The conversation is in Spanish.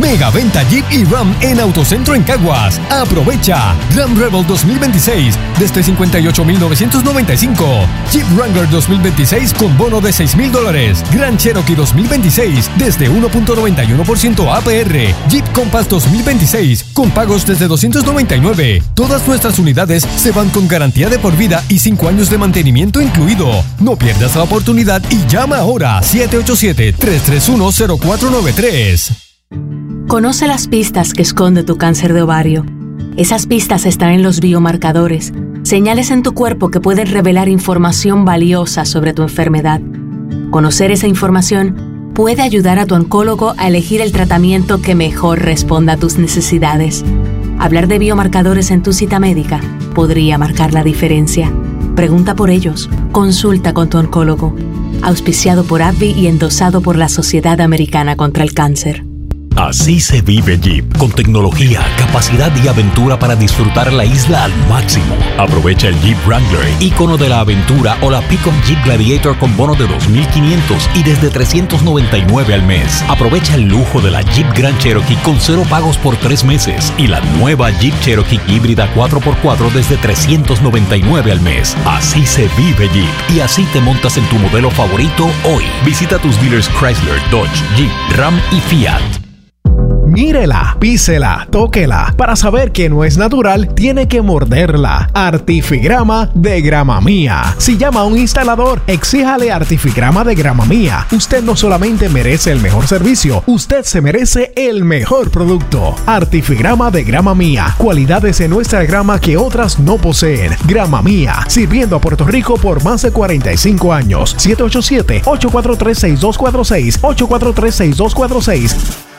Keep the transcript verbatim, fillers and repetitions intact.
Mega venta Jeep y Ram en Autocentro en Caguas. Aprovecha. Ram Rebel dos mil veintiséis desde cincuenta y ocho mil novecientos noventa y cinco. Jeep Wrangler dos mil veintiséis con bono de seis mil dólares. Grand Cherokee dos mil veintiséis desde uno punto noventa y uno por ciento A P R. Jeep Compass dos mil veintiséis con pagos desde doscientos noventa y nueve. Todas nuestras unidades se van con garantía de por vida y cinco años de mantenimiento incluido. No pierdas la oportunidad y llama ahora siete ocho siete, tres tres uno, cero cuatro nueve tres. Conoce las pistas que esconde tu cáncer de ovario. Esas pistas están en los biomarcadores, señales en tu cuerpo que pueden revelar información valiosa sobre tu enfermedad. Conocer esa información puede ayudar a tu oncólogo a elegir el tratamiento que mejor responda a tus necesidades. Hablar de biomarcadores en tu cita médica podría marcar la diferencia. Pregunta por ellos. Consulta con tu oncólogo. Auspiciado por A B V I y endosado por la Sociedad Americana contra el Cáncer. Así se vive Jeep, con tecnología, capacidad y aventura para disfrutar la isla al máximo. Aprovecha el Jeep Wrangler, ícono de la aventura, o la Pick-up Jeep Gladiator con bono de dos mil quinientos y desde trescientos noventa y nueve al mes. Aprovecha el lujo de la Jeep Grand Cherokee con cero pagos por tres meses y la nueva Jeep Cherokee híbrida cuatro por cuatro desde trescientos noventa y nueve al mes. Así se vive Jeep, y así te montas en tu modelo favorito hoy. Visita tus dealers Chrysler, Dodge, Jeep, Ram y Fiat. Mírela, písela, tóquela. Para saber que no es natural, tiene que morderla. Artifigrama de Grama Mía. Si llama a un instalador, exíjale Artifigrama de Grama Mía. Usted no solamente merece el mejor servicio, usted se merece el mejor producto. Artifigrama de Grama Mía. Cualidades en nuestra grama que otras no poseen. Grama Mía, sirviendo a Puerto Rico por más de cuarenta y cinco años. siete ocho siete, ocho cuatro tres, seis dos cuatro seis. ocho cuatro tres, seis dos cuatro seis.